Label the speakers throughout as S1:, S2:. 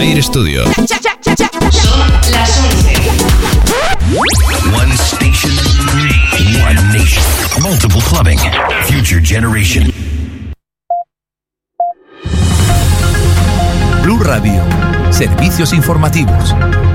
S1: Air Studio.
S2: Son las 11.
S1: One station, one nation. Multiple clubbing. Future generation.
S3: Blue Radio. Servicios informativos.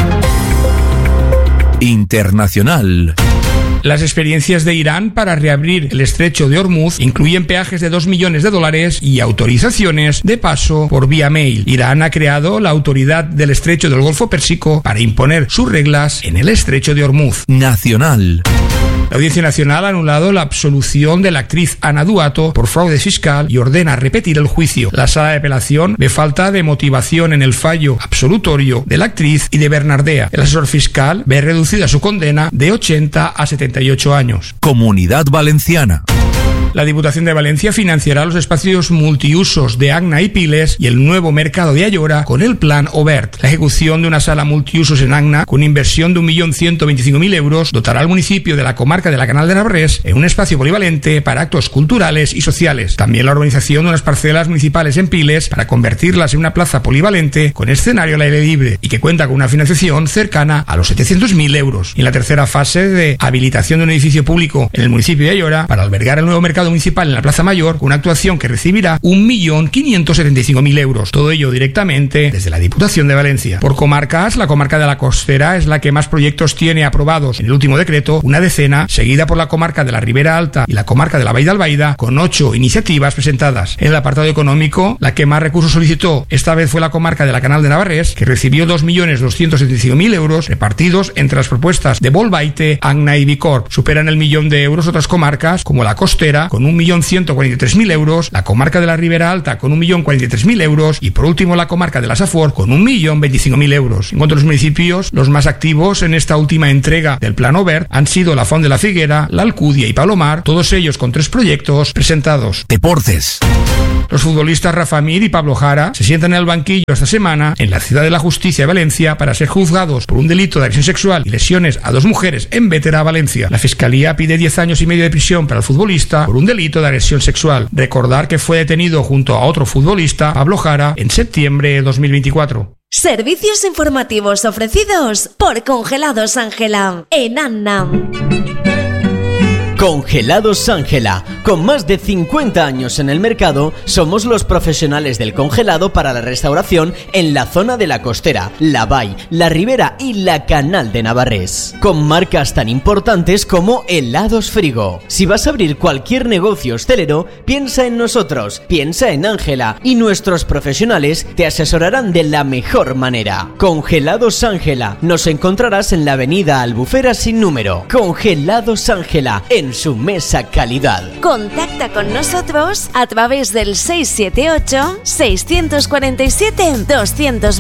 S3: Internacional.
S4: Las experiencias de Irán para reabrir el estrecho de Hormuz incluyen peajes de $2 millones y autorizaciones de paso por vía mail. Irán ha creado la Autoridad del Estrecho del Golfo Pérsico para imponer sus reglas en el estrecho de Hormuz.
S3: Nacional.
S4: La Audiencia Nacional ha anulado la absolución de la actriz Ana Duato por fraude fiscal y ordena repetir el juicio. La Sala de Apelación ve falta de motivación en el fallo absolutorio de la actriz y de Bernardea. El asesor fiscal ve reducida su condena de 80 a 78 años.
S3: Comunidad Valenciana.
S4: La Diputación de Valencia financiará los espacios multiusos de Agna y Piles y el nuevo mercado de Ayora con el plan Obert. La ejecución de una sala multiusos en Agna, con inversión de 1.125.000 euros, dotará al municipio de la comarca de la Canal de Navarrés en un espacio polivalente para actos culturales y sociales. También la urbanización de unas parcelas municipales en Piles para convertirlas en una plaza polivalente con escenario al aire libre y que cuenta con una financiación cercana a los 700.000 euros. Y en la tercera fase de habilitación de un edificio público en el municipio de Ayora para albergar el nuevo mercado municipal en la Plaza Mayor, con una actuación que recibirá 1.575.000 euros. Todo ello directamente desde la Diputación de Valencia. Por comarcas, la comarca de la Costera es la que más proyectos tiene aprobados en el último decreto, una decena, seguida por la comarca de la Ribera Alta y la comarca de la Vall d'Albaida, con 8 iniciativas presentadas. En el apartado económico, la que más recursos solicitó esta vez fue la comarca de la Canal de Navarrés, que recibió 2.275.000 euros repartidos entre las propuestas de Bolbaite, Agna y Bicorp. Superan el millón de euros otras comarcas como la Costera, con 1.143.000 euros, la comarca de la Ribera Alta con 1.043.000 euros y por último la comarca de la Safor con 1.025.000 euros. En cuanto a los municipios, los más activos en esta última entrega del Plan Obert han sido La Font de la Figuera, La Alcudia y Palomar, todos ellos con 3 proyectos presentados.
S3: Deportes.
S4: Los futbolistas Rafa Mir y Pablo Jara se sientan en el banquillo esta semana en la Ciudad de la Justicia de Valencia para ser juzgados por un delito de agresión sexual y lesiones a 2 mujeres en Bétera, Valencia. La Fiscalía pide 10 años y medio de prisión para el futbolista por un delito de agresión sexual. Recordar que fue detenido junto a otro futbolista, Pablo Jara, en septiembre de 2024.
S5: Servicios informativos ofrecidos por Congelados Ángela en Anna.
S6: Congelados Ángela. Con más de 50 años en el mercado, somos los profesionales del congelado para la restauración en la zona de la Costera, la Vall, la Ribera y la Canal de Navarrés. Con marcas tan importantes como Helados Frigo. Si vas a abrir cualquier negocio hostelero, piensa en nosotros, piensa en Ángela y nuestros profesionales te asesorarán de la mejor manera. Congelados Ángela. Nos encontrarás en la avenida Albufera sin número. Congelados Ángela, en su mesa calidad.
S5: Contacta con nosotros a través del 678 647 200.